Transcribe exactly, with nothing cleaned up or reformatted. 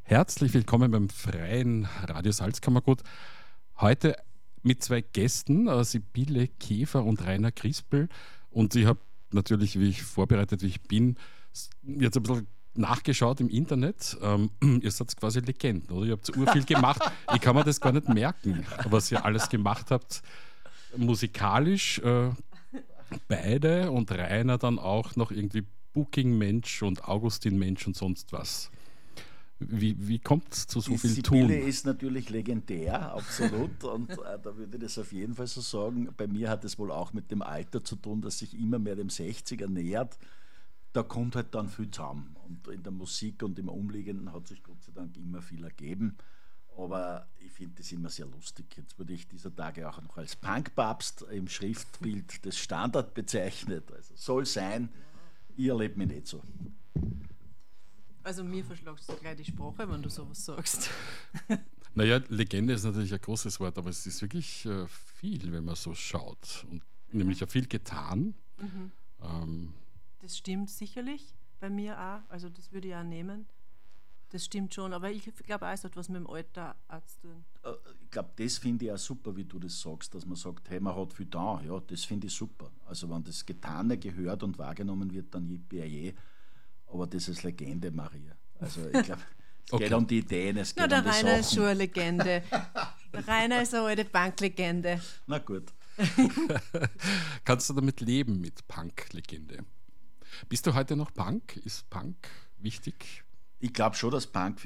Herzlich willkommen beim freien Radio Salzkammergut. Heute mit zwei Gästen, äh, Sibylle Käfer und Rainer Krispel. Und ich habe natürlich, wie ich vorbereitet wie ich bin, jetzt ein bisschen nachgeschaut im Internet. Ähm, ihr seid quasi Legenden, oder? Ihr habt so urviel gemacht. Ich kann mir das gar nicht merken, was ihr alles gemacht habt. Musikalisch äh, beide und Rainer dann auch noch irgendwie Booking-Mensch und Augustin-Mensch und sonst was. Wie, wie kommt es zu so die viel Sibylle Tun? ist natürlich legendär, absolut. Und äh, da würde ich das auf jeden Fall so sagen. Bei mir hat es wohl auch mit dem Alter zu tun, das sich immer mehr dem sechziger nähert. Da kommt halt dann viel zusammen. Und in der Musik und im Umliegenden hat sich Gott sei Dank immer viel ergeben. Aber ich finde das immer sehr lustig. Jetzt wurde ich dieser Tage auch noch als Punkpapst im Schriftbild des Standard bezeichnet. Also soll sein, ich erlebe mich nicht so. Also mir verschlagst du gleich die Sprache, wenn du sowas sagst. Naja, Legende ist natürlich ein großes Wort, aber es ist wirklich äh, viel, wenn man so schaut. Und Ja. nämlich ja viel getan. Mhm. Ähm, Das stimmt sicherlich, bei mir auch. Also das würde ich auch nehmen. Das stimmt schon, aber ich glaube auch, es hat was mit dem Alter auch zu tun. Äh, Ich glaube, das finde ich auch super, wie du das sagst, dass man sagt, hey, man hat viel da. Ja, das finde ich super. Also wenn das Getane gehört und wahrgenommen wird, dann yippie je. Aber das ist Legende, Maria. Also ich glaube, es Okay. geht um die Ideen, es geht Na, um der die Rainer ist Sachen. schon eine Legende. Der Rainer ist eine alte Banklegende. Na gut. kannst du damit leben, mit Punk-Legende? Bist du heute noch Punk? Ist Punk wichtig? Ich glaube schon, dass Punk